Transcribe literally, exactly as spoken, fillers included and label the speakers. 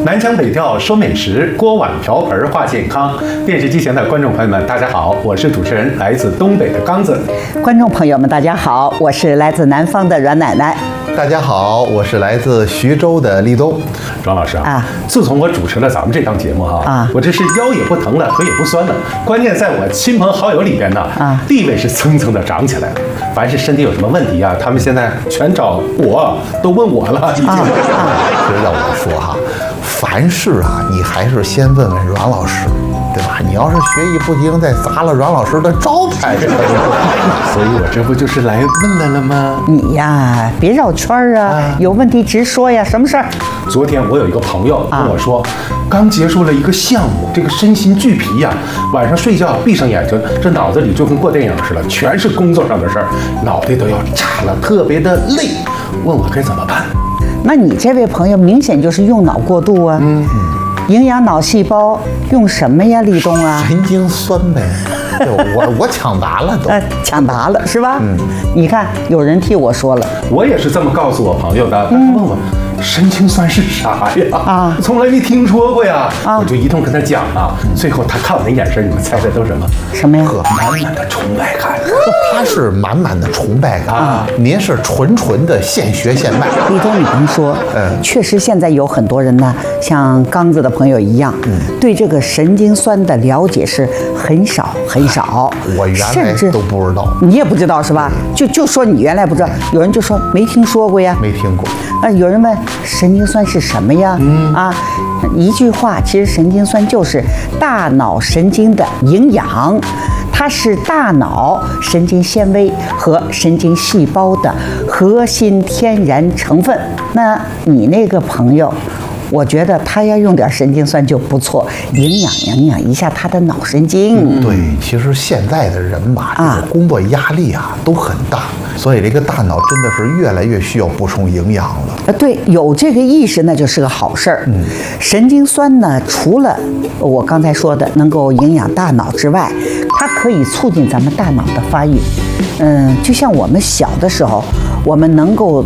Speaker 1: 南腔北调说美食，锅碗瓢盆话健康。电视机前的观众朋友们，大家好，我是主持人，来自东北的刚子。
Speaker 2: 观众朋友们，大家好，我是来自南方的阮奶奶。
Speaker 3: 大家好，我是来自徐州的立冬。
Speaker 1: 庄老师啊，
Speaker 2: 啊
Speaker 1: 自从我主持了咱们这档节目哈，
Speaker 2: 啊
Speaker 1: 我这是腰也不疼了，腿也不酸了，关键在我亲朋好友里边呢，
Speaker 2: 啊
Speaker 1: 地位是蹭蹭的涨起来了。凡是身体有什么问题啊，他们现在全找我，都问我了，已经。
Speaker 2: 啊
Speaker 3: 其实要我说哈，凡事啊，你还是先问问阮老师，对吧？你要是学艺不精，再砸了阮老师的招牌，
Speaker 1: 所以我这不就是来问来了吗？
Speaker 2: 你呀，别绕圈儿啊，
Speaker 1: 啊
Speaker 2: 有问题直说呀，什么事儿？
Speaker 1: 昨天我有一个朋友跟
Speaker 2: 啊
Speaker 1: 我说，刚结束了一个项目，这个身心俱疲呀、晚上睡觉闭上眼睛，这脑子里就跟过电影似的，全是工作上的事儿，脑袋都要炸了，特别的累，问我该怎么办。
Speaker 2: 那你这位朋友明显就是用脑过度啊。嗯，营养脑细胞用什么呀，立冬啊？
Speaker 3: 神经酸呗。对我我抢答了都。
Speaker 2: 呃，抢答了是吧？嗯，你看有人替我说了。
Speaker 1: 我也是这么告诉我朋友的，他问我神经酸是啥呀？
Speaker 2: 啊
Speaker 1: 从来没听说过呀。
Speaker 2: 啊
Speaker 1: 我就一通跟他讲啊，最后他看我那眼神，你们猜猜都什么？
Speaker 2: 什么呀？
Speaker 1: 满满的崇拜感。
Speaker 3: 他是满满的崇拜感
Speaker 1: 啊，
Speaker 3: 您是纯纯的现学现卖。
Speaker 2: 立冬，你甭说，
Speaker 3: 嗯
Speaker 2: 确实现在有很多人呢，像刚子的朋友一样，对这个神经酸的了解是很少很少。
Speaker 3: 我原来
Speaker 2: 甚至
Speaker 3: 都不知道，
Speaker 2: 你也不知道是吧？就就说你原来不知道，有人就说没听说过呀。
Speaker 3: 没听过。
Speaker 2: 啊，有人问神经酸是什么呀？嗯啊，一句话，其实神经酸就是大脑神经的营养，它是大脑神经纤维和神经细胞的核心天然成分。那你那个朋友，我觉得他要用点神经酸就不错，营养营养一下他的脑神经。
Speaker 3: 对，其实现在的人吧，这
Speaker 2: 啊
Speaker 3: 个工作压力啊都很大，所以这个大脑真的是越来越需要补充营养了。
Speaker 2: 呃，对，有这个意识那就是个好事儿。嗯，神经酸呢，除了我刚才说的能够营养大脑之外，它可以促进咱们大脑的发育。嗯，就像我们小的时候，我们能够